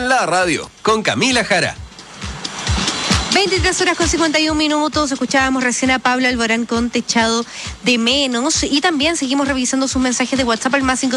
en la radio, con Camila Jara. 23:51. Escuchábamos recién a Pablo Alborán con Techado de Menos. Y también seguimos revisando sus mensajes de WhatsApp al más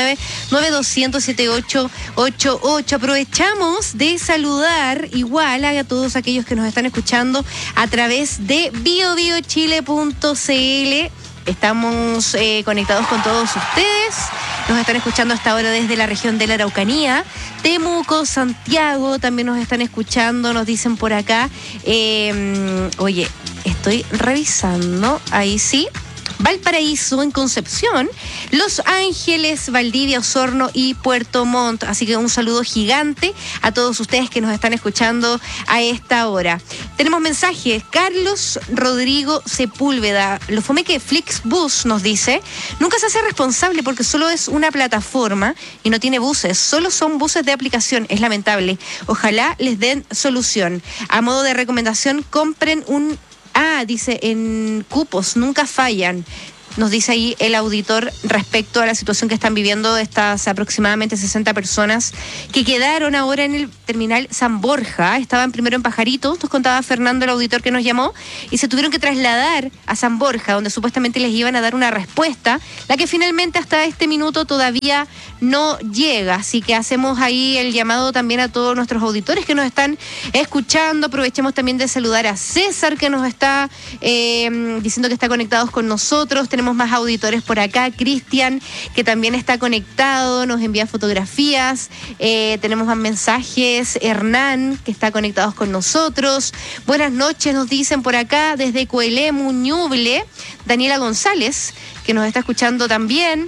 569-9200-7888. Aprovechamos de saludar igual a todos aquellos que nos están escuchando a través de biobiochile.cl. Estamos conectados con todos ustedes. Nos están escuchando hasta ahora desde la región de la Araucanía. Temuco, Santiago, también nos están escuchando, nos dicen por acá. Oye, estoy revisando, ahí sí. Valparaíso, en Concepción, Los Ángeles, Valdivia, Osorno y Puerto Montt. Así que un saludo gigante a todos ustedes que nos están escuchando a esta hora. Tenemos mensajes. Carlos Rodrigo Sepúlveda. Lo fome que Flixbus nos dice: nunca se hace responsable porque solo es una plataforma y no tiene buses. Solo son buses de aplicación. Es lamentable. Ojalá les den solución. A modo de recomendación, compren un... dice, en cupos, nunca fallan. Nos dice ahí el auditor respecto a la situación que están viviendo estas aproximadamente 60 personas que quedaron ahora en el terminal San Borja. Estaban primero en Pajarito, nos contaba Fernando, el auditor que nos llamó, y se tuvieron que trasladar a San Borja, donde supuestamente les iban a dar una respuesta, la que finalmente hasta este minuto todavía no llega. Así que hacemos ahí el llamado también a todos nuestros auditores que nos están escuchando. Aprovechemos también de saludar a César, que nos está diciendo que está conectados con nosotros. Tenemos más auditores por acá. Cristian, que también está conectado, nos envía fotografías. Tenemos más mensajes. Hernán, que está conectados con nosotros. Buenas noches, nos dicen por acá desde Coelemu, Ñuble. Daniela González, que nos está escuchando también.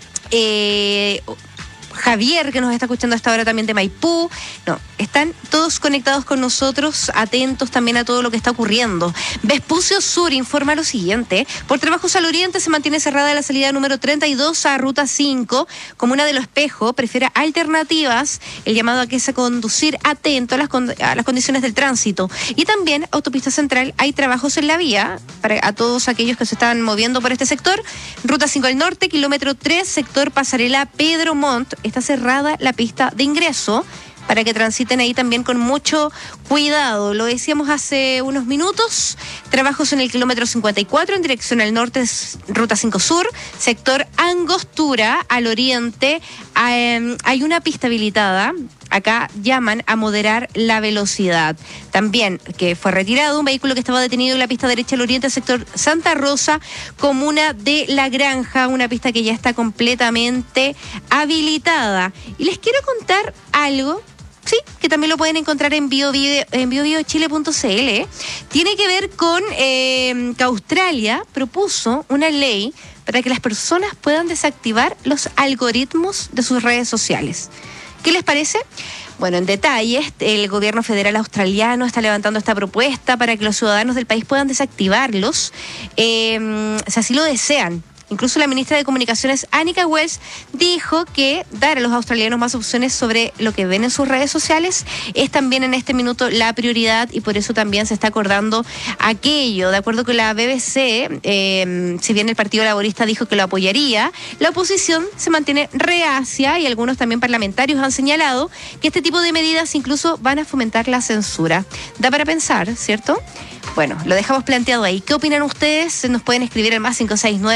Javier, que nos está escuchando hasta ahora también de Maipú. No, están todos conectados con nosotros, atentos también a todo lo que está ocurriendo. Vespucio Sur informa lo siguiente: por trabajos al oriente se mantiene cerrada la salida número 32 a Ruta 5, comuna de Lo Espejo. Prefiere alternativas. El llamado a que se conducir atento a las condiciones del tránsito. Y también, Autopista Central, hay trabajos en la vía para a todos aquellos que se están moviendo por este sector. Ruta 5 al norte, kilómetro 3, sector Pasarela Pedro Montt. Está cerrada la pista de ingreso para que transiten ahí también con mucho cuidado. Lo decíamos hace unos minutos. Trabajos en el kilómetro 54 en dirección al norte, Ruta 5 Sur, sector Angostura al oriente. Hay una pista habilitada. Acá llaman a moderar la velocidad. También que fue retirado un vehículo que estaba detenido en la pista derecha al oriente, sector Santa Rosa, comuna de La Granja, una pista que ya está completamente habilitada. Y les quiero contar algo, sí, que también lo pueden encontrar en biobiochile.cl. Tiene que ver con que Australia propuso una ley para que las personas puedan desactivar los algoritmos de sus redes sociales. ¿Qué les parece? Bueno, en detalle, el gobierno federal australiano está levantando esta propuesta para que los ciudadanos del país puedan desactivarlos, si así lo desean. Incluso la ministra de Comunicaciones, Annika Wells, dijo que dar a los australianos más opciones sobre lo que ven en sus redes sociales es también en este minuto la prioridad, y por eso también se está acordando aquello. De acuerdo con la BBC, si bien el Partido Laborista dijo que lo apoyaría, la oposición se mantiene reacia, y algunos también parlamentarios han señalado que este tipo de medidas incluso van a fomentar la censura. Da para pensar, ¿cierto? Bueno, lo dejamos planteado ahí. ¿Qué opinan ustedes? Nos pueden escribir al más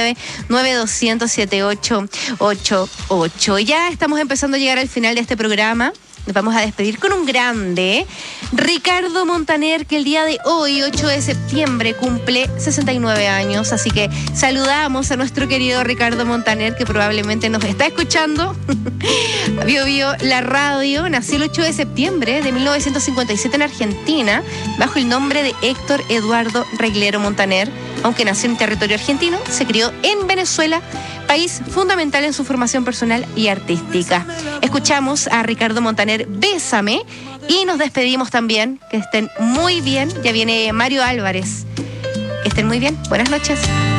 569-9200-7888. Ya estamos empezando a llegar al final de este programa. Nos vamos a despedir con un grande, Ricardo Montaner, que el día de hoy, 8 de septiembre, cumple 69 años. Así que saludamos a nuestro querido Ricardo Montaner, que probablemente nos está escuchando. Bio, la radio. Nació el 8 de septiembre de 1957 en Argentina, bajo el nombre de Héctor Eduardo Reglero Montaner. Aunque nació en territorio argentino, se crió en Venezuela, país fundamental en su formación personal y artística. Escuchamos a Ricardo Montaner, Bésame, y nos despedimos también. Que estén muy bien. Ya viene Mario Álvarez. Que estén muy bien. Buenas noches.